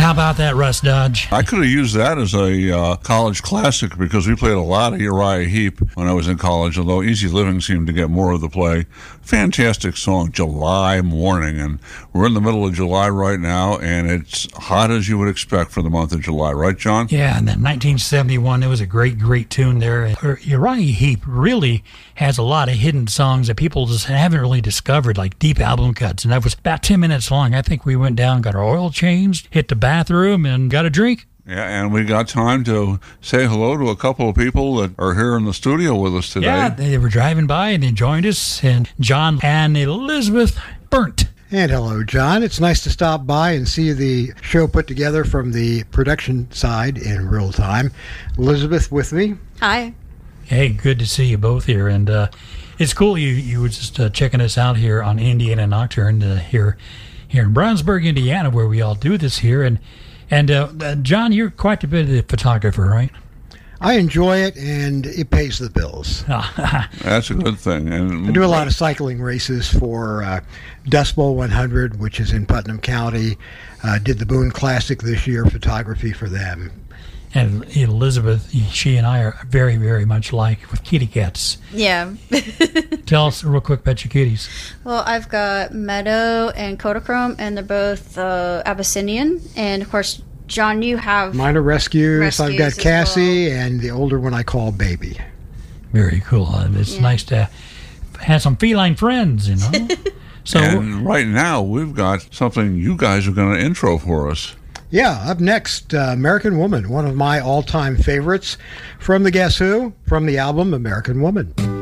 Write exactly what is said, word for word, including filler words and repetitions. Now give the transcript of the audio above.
How about that, Russ Dodge? I could have used that as a uh, college classic because we played a lot of Uriah Heep when I was in college, although Easy Living seemed to get more of the play. Fantastic song, July Morning, and we're in the middle of July right now, and it's hot as you would expect for the month of July, right, John? Yeah, and then nineteen seventy-one, it was a great, great tune there. Uriah Heep really has a lot of hidden songs that people just haven't really discovered, like deep album cuts, and that was about ten minutes long. I think we went down, got our oil changed, hit the bathroom, and got a drink. Yeah, and we got time to say hello to a couple of people that are here in the studio with us today. Yeah, they were driving by and they joined us, and John and Elizabeth Burnt. And hello, John. It's nice to stop by and see the show put together from the production side in real time. Elizabeth with me. Hi. Hey, good to see you both here, and uh, it's cool you you were just uh, checking us out here on Indiana Nocturne uh, here here in Brownsburg, Indiana, where we all do this here, and and uh, uh, John, you're quite a bit of a photographer, right? I enjoy it, and it pays the bills. That's a good thing. And I do a lot of cycling races for uh, Dust Bowl one hundred, which is in Putnam County. Uh, did the Boone Classic this year, photography for them. And Elizabeth, she and I are very, very much alike with kitty cats. Yeah. Tell us real quick about your kitties. Well, I've got Meadow and Kodachrome, and they're both uh, Abyssinian. And, of course, John, you have... Mine are rescues. rescues I've got as Cassie, well. and the older one I call Baby. Very cool. And it's Yeah. nice to have some feline friends, you know? So and right now, we've got something you guys are going to intro for us. Yeah, up next, uh, American Woman, one of my all-time favorites from the Guess Who, from the album American Woman.